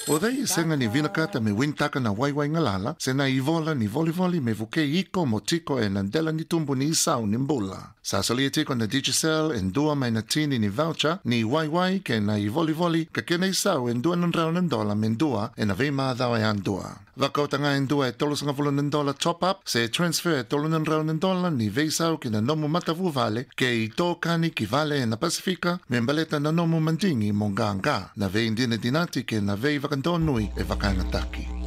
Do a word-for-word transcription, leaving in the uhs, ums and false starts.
O dai senga ni vinakata me wintaka na waiwai ngalala, se na ivola ni volivoli me vuke iko mo tiko e nandela ni tumbu ni isau ni mbula. Sa salia tiko na Digicel en dua mai na tini ni voucher ni waiwai ke na i volivoli ka kena isau en dua nan rau nan dola men dua e na vei maadhau e an dua. Wakautanga en dua e tolu sanga vulu nan dola top up, se transfer e tolu nan rau nan dola ni vei sau ki na nomu matavu vale ke i tō kani ki vale e na Pasifika me mbaleta na nomu mandingi mo nganga na vei indina dinati ke na vei wakandonui e wakangataki.